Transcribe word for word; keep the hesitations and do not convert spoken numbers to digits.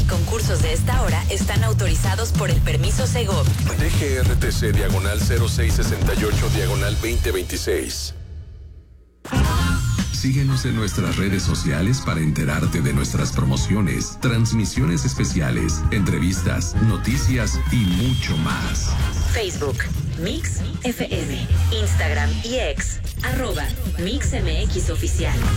concursos de esta hora están autorizados por el permiso Segov. D G R T C diagonal cero seis sesenta y ocho diagonal veinte veintiséis. Síguenos en nuestras redes sociales para enterarte de nuestras promociones, transmisiones especiales, entrevistas, noticias y mucho más. Facebook, Mix F M, Instagram y X, arroba Mix M X Oficial.